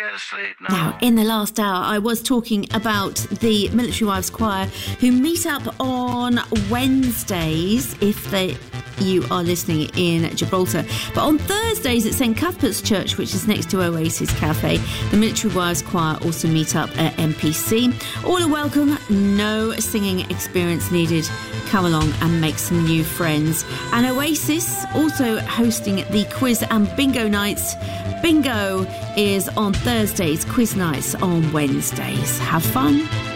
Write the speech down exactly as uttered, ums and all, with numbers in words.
to sleep now. Now, in the last hour, I was talking about the Military Wives Choir, who meet up on Wednesdays, if they... you are listening in Gibraltar. But on Thursdays at Saint Cuthbert's Church, which is next to Oasis Cafe, the Military Wives Choir also meet up at M P C. All are welcome, no singing experience needed. Come along and make some new friends. And Oasis also hosting the quiz and bingo nights. Bingo is on Thursdays, quiz nights on Wednesdays. Have fun.